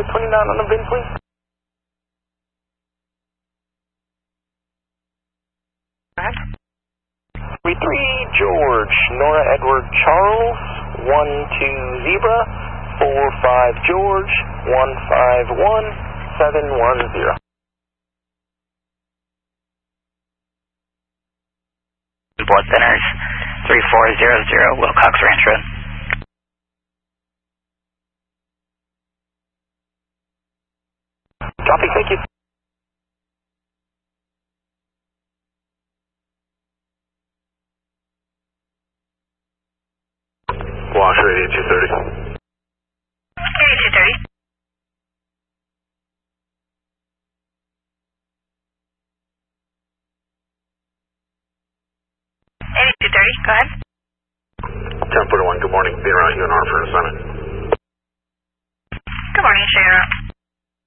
runway 29 on the VIN, please. 33 George, Nora Edward Charles, 12 Zebra, 45 George, 151 710. Blood thinners, 3400 Wilcox Ranch Road. Copy, thank you. Wash radio 230. Radio 230. Go ahead. 1041, good morning. Being around UNR for an assignment.